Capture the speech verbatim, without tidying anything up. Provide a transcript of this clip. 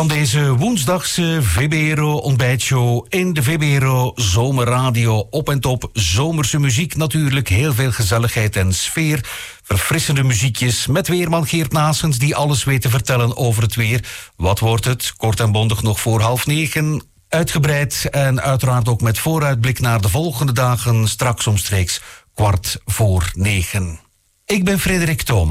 Van deze woensdagse V B R O ontbijtshow in de V B R O Zomerradio. Op en top zomerse muziek natuurlijk, heel veel gezelligheid en sfeer. Verfrissende muziekjes met weerman Geert Naessens die alles weet te vertellen over het weer. Wat wordt het? Kort en bondig nog voor half negen. Uitgebreid en uiteraard ook met vooruitblik naar de volgende dagen. Straks omstreeks kwart voor negen. Ik ben Frederik Toom.